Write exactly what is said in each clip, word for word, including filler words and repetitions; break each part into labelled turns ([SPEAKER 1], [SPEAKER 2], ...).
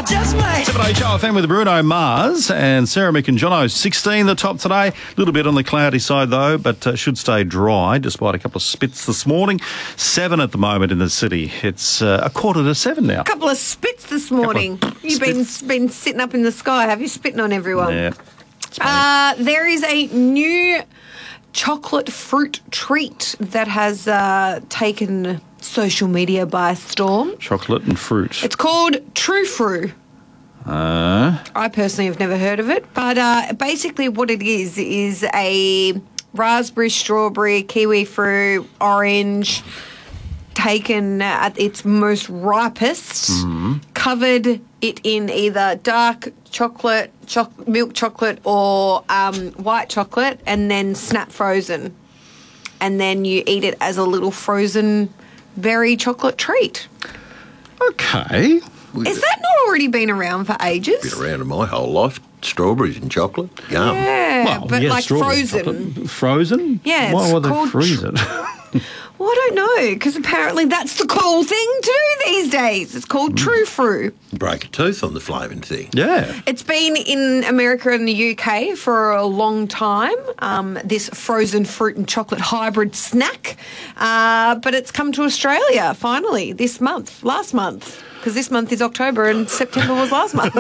[SPEAKER 1] just might.
[SPEAKER 2] seven H O F M with Bruno Mars and Sarah Mick and Jono. sixteen the top today. A little bit on the cloudy side though, but uh, should stay dry despite a couple of spits this morning. Seven at the moment in the city. It's uh, a quarter to seven now.
[SPEAKER 3] A couple of spits this morning. You've been been sitting up in the sky, have you? Spitting on everyone.
[SPEAKER 2] Yeah.
[SPEAKER 3] Uh, there is a new chocolate fruit treat that has uh, taken social media by storm.
[SPEAKER 2] Chocolate and fruit.
[SPEAKER 3] It's called True Fru.
[SPEAKER 2] Uh,
[SPEAKER 3] I personally have never heard of it, but uh, basically what it is is a raspberry, strawberry, kiwi fruit, orange, taken at its most ripest,
[SPEAKER 2] mm-hmm.
[SPEAKER 3] covered it in either dark chocolate, cho- milk chocolate, or um, white chocolate, and then snap frozen. And then you eat it as a little frozen berry chocolate treat.
[SPEAKER 2] okay.
[SPEAKER 3] Has that not already been around for ages?
[SPEAKER 4] Been around in my whole life. Strawberries and chocolate. Yum.
[SPEAKER 3] Yeah,
[SPEAKER 2] Well,
[SPEAKER 3] but
[SPEAKER 2] yeah,
[SPEAKER 3] like
[SPEAKER 2] strawberry
[SPEAKER 3] frozen.
[SPEAKER 2] chocolate. Frozen?
[SPEAKER 3] Yeah,
[SPEAKER 2] Why
[SPEAKER 3] it's
[SPEAKER 2] would they
[SPEAKER 3] called
[SPEAKER 2] freeze
[SPEAKER 3] tr-
[SPEAKER 2] it?
[SPEAKER 3] Well, I don't know, because apparently that's the cool thing to do these days. It's called True Fru.
[SPEAKER 4] Break a tooth on the flaming thing.
[SPEAKER 2] Yeah.
[SPEAKER 3] It's been in America and the U K for a long time, um, this frozen fruit and chocolate hybrid snack. Uh, but it's come to Australia, finally, this month, last month. Because this month is October and September was last month.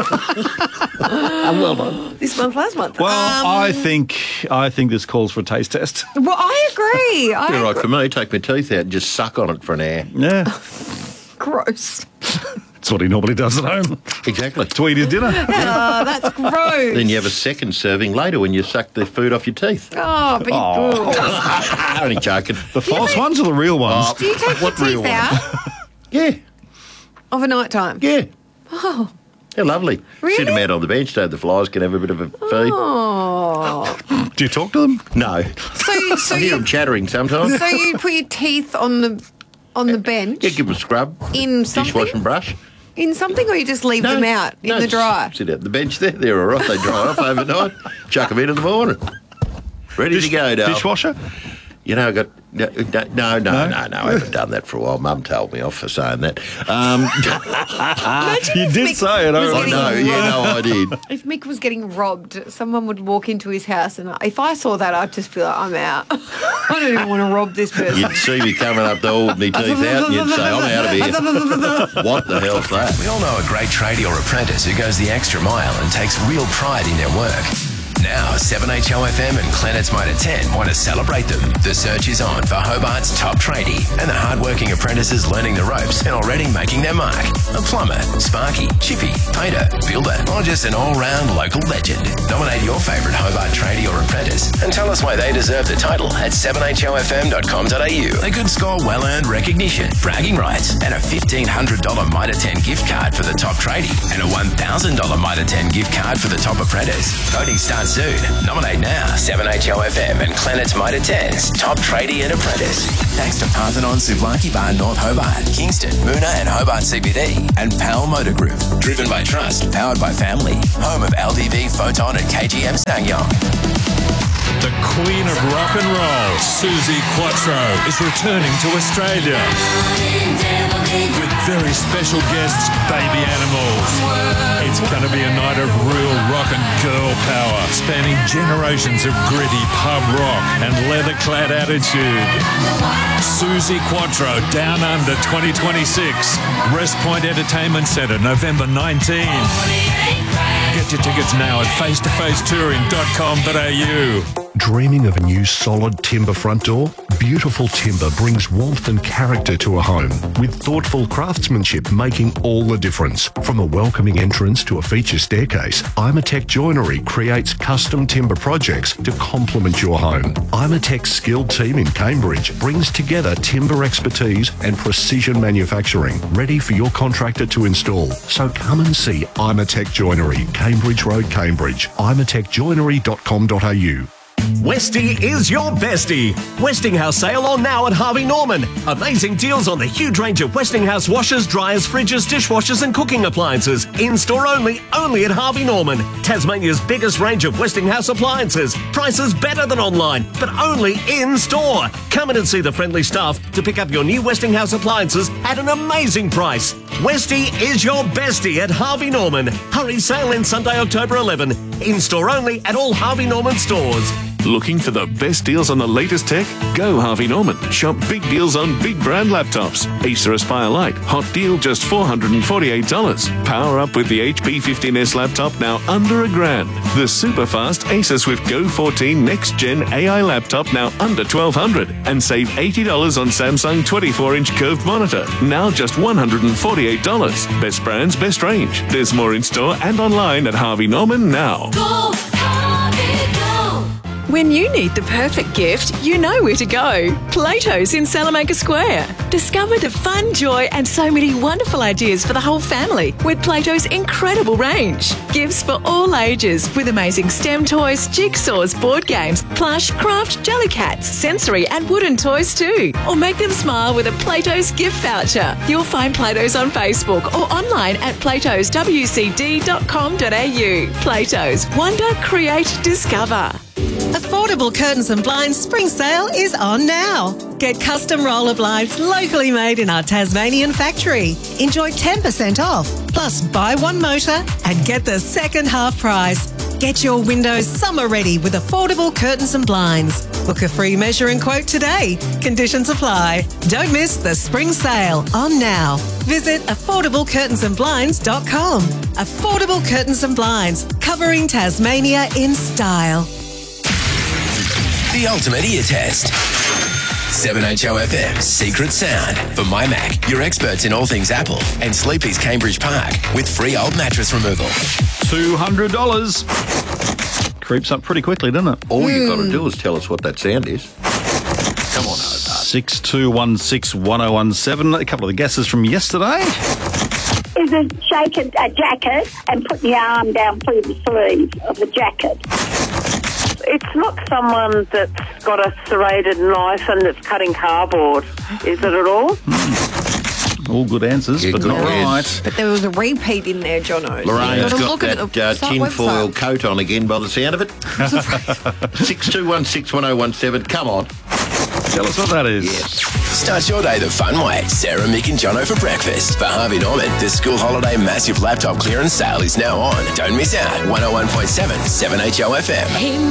[SPEAKER 2] well done.
[SPEAKER 3] This month, last month.
[SPEAKER 2] Well,
[SPEAKER 3] Um,
[SPEAKER 2] I think I think this calls for a taste test.
[SPEAKER 3] Well, I agree. I
[SPEAKER 4] Be right
[SPEAKER 3] agree.
[SPEAKER 4] for me. Take my teeth out and just suck on it for an hour.
[SPEAKER 2] Yeah.
[SPEAKER 3] Gross.
[SPEAKER 2] That's what he normally does at home.
[SPEAKER 4] Exactly.
[SPEAKER 2] To eat his dinner.
[SPEAKER 3] Oh, that's gross.
[SPEAKER 4] Then you have a second serving later when you suck the food off your teeth.
[SPEAKER 3] Oh, but
[SPEAKER 2] Oh.
[SPEAKER 4] Only joking.
[SPEAKER 2] The false ones or the real ones?
[SPEAKER 3] do you take your
[SPEAKER 4] What real
[SPEAKER 3] teeth
[SPEAKER 4] one?
[SPEAKER 3] out
[SPEAKER 4] Yeah,
[SPEAKER 3] of a night time?
[SPEAKER 4] yeah. Oh. They're lovely.
[SPEAKER 3] Really?
[SPEAKER 4] Sit them out on the bench so the flies can have a bit of a feed.
[SPEAKER 3] Oh.
[SPEAKER 2] Do you talk to them?
[SPEAKER 4] No.
[SPEAKER 3] So, so
[SPEAKER 4] I hear
[SPEAKER 3] you,
[SPEAKER 4] them chattering sometimes.
[SPEAKER 3] so you put your teeth on the on the bench
[SPEAKER 4] Yeah, give them a scrub.
[SPEAKER 3] in something,
[SPEAKER 4] Dishwash and brush.
[SPEAKER 3] in something, or you just leave
[SPEAKER 4] No,
[SPEAKER 3] them out in
[SPEAKER 4] no,
[SPEAKER 3] the dry?
[SPEAKER 4] just Sit out the bench there. They're all right. They dry off overnight. Chuck them in in the morning. Ready
[SPEAKER 2] Dish-
[SPEAKER 4] to go, Dale.
[SPEAKER 2] Dishwasher?
[SPEAKER 4] You know, I got... No, no, no, no, no, no, I haven't done that for a while. Mum told me off for saying that. Um,
[SPEAKER 3] Imagine
[SPEAKER 2] You
[SPEAKER 3] if
[SPEAKER 2] did
[SPEAKER 3] Mick
[SPEAKER 2] say it. I
[SPEAKER 3] was
[SPEAKER 4] I
[SPEAKER 3] getting
[SPEAKER 4] know, yeah, no, I did.
[SPEAKER 3] If Mick was getting robbed, someone would walk into his house, and if I saw that, I'd just be like, I'm out. I don't even want to rob this person.
[SPEAKER 4] You'd see me coming up the hall with my teeth out and you'd say, I'm out of here. What the hell's that?
[SPEAKER 1] We all know a great tradie or apprentice who goes the extra mile and takes real pride in their work. Now, seven H O F M and Planets Motor ten want to celebrate them. The search is on for Hobart's top tradie and the hard-working apprentices learning the ropes and already making their mark. A plumber, sparky, chippy, painter, builder, or just an all-round local legend. Nominate your favourite Hobart tradie or apprentice and tell us why they deserve the title at seven H O F M dot com dot a u. They could score well-earned recognition, bragging rights, and a fifteen hundred dollars Mitre ten gift card for the top tradie and a one thousand dollars Mitre ten gift card for the top apprentice. Voting starts soon. Nominate now. seven H O F M and Planets Mitre ten's top tradie and apprentice. Thanks to Parthenon Souvlaki Bar North Hobart, Kingston, Moona and Hobart C B D, and Pal Motor Group. Driven by trust, powered by family. Home of L D V, Photon and K G M Sangyong.
[SPEAKER 5] The Queen of Rock and Roll, Susie Quattro, is returning to Australia with very special guests, Baby Animals. It's going to be a night of real rock and girl power, spanning generations of gritty pub rock and leather-clad attitude. Susie Quattro, Down Under twenty twenty-six, West Point Entertainment Centre, November nineteenth. Get your tickets now at face to face touring dot com dot a u.
[SPEAKER 6] Dreaming of a new solid timber front door? Beautiful timber brings warmth and character to a home, with thoughtful craftsmanship making all the difference. From a welcoming entrance to a feature staircase, Imatec Joinery creates custom timber projects to complement your home. Imatec's skilled team in Cambridge brings together timber expertise and precision manufacturing, ready for your contractor to install. So come and see Imatec Joinery, Cambridge Road, Cambridge. imatec joinery dot com dot a u.
[SPEAKER 7] Westie is your bestie. Westinghouse sale on now at Harvey Norman. Amazing deals on the huge range of Westinghouse washers, dryers, fridges, dishwashers and cooking appliances. In-store only, only at Harvey Norman. Tasmania's biggest range of Westinghouse appliances. Prices better than online, but only in-store. Come in and see the friendly staff to pick up your new Westinghouse appliances at an amazing price. Westie is your bestie at Harvey Norman. Hurry sale in Sunday, October eleventh. In-store only at all Harvey Norman stores.
[SPEAKER 8] Looking for the best deals on the latest tech? Go Harvey Norman. Shop big deals on big brand laptops. Acer Aspire Lite, hot deal just four hundred forty-eight dollars. Power up with the H P fifteen S laptop now under a grand. The super fast Acer Swift Go fourteen Next Gen A I laptop now under twelve hundred dollars. And save eighty dollars on Samsung twenty-four inch curved monitor, now just one hundred forty-eight dollars. Best brands, best range. There's more in store and online at Harvey Norman now.
[SPEAKER 9] Go, Harvey, go.
[SPEAKER 10] When you need the perfect gift, you know where to go. Plato's in Salamanca Square. Discover the fun, joy and so many wonderful ideas for the whole family with Plato's incredible range. Gifts for all ages with amazing STEM toys, jigsaws, board games, plush, craft, jellycats, sensory and wooden toys too. Or make them smile with a Plato's gift voucher. You'll find Plato's on Facebook or online at platos w c d dot com dot a u. Plato's. Wonder, create, discover.
[SPEAKER 11] Affordable Curtains and Blinds spring sale is on now. Get custom roller blinds locally made in our Tasmanian factory. Enjoy ten percent off, plus buy one motor and get the second half price. Get your windows summer ready with Affordable Curtains and Blinds. Book a free measure and quote today. Conditions apply. Don't miss the spring sale on now. Visit affordable curtains and blinds dot com. Affordable Curtains and Blinds, covering Tasmania in style.
[SPEAKER 1] The ultimate ear test. seven H O F M's Secret Sound. For My Mac, your experts in all things Apple, and Sleepy's Cambridge Park with free old mattress removal.
[SPEAKER 2] two hundred dollars. Creeps up pretty quickly, doesn't it?
[SPEAKER 4] All you've got to do is tell us what that sound is. Come on, Hobart.
[SPEAKER 2] six two one six one oh one seven. A couple of the guesses from yesterday.
[SPEAKER 12] Is it shake a, a jacket and put your arm down through the sleeve of the jacket?
[SPEAKER 13] It's not someone that's got a serrated knife and that's cutting cardboard, is it at all?
[SPEAKER 2] Mm. All good answers,
[SPEAKER 4] Yeah,
[SPEAKER 2] but
[SPEAKER 4] good
[SPEAKER 2] not
[SPEAKER 4] answers.
[SPEAKER 2] right.
[SPEAKER 3] But there was a repeat in there, Jono.
[SPEAKER 4] Lorraine's
[SPEAKER 3] You've got to
[SPEAKER 4] got
[SPEAKER 3] look at
[SPEAKER 4] that
[SPEAKER 3] the
[SPEAKER 4] uh,
[SPEAKER 3] site
[SPEAKER 4] tinfoil
[SPEAKER 3] website.
[SPEAKER 4] coat on again by the sound of it. six two one six one oh one seven. Come on.
[SPEAKER 2] Tell us what that is.
[SPEAKER 4] Yes.
[SPEAKER 1] Start your day the fun way. Sarah, Mick and Jono for breakfast. For Harvey Norman, the school holiday massive laptop clearance sale is now on. Don't miss out. one oh one point seven, seven H O F M.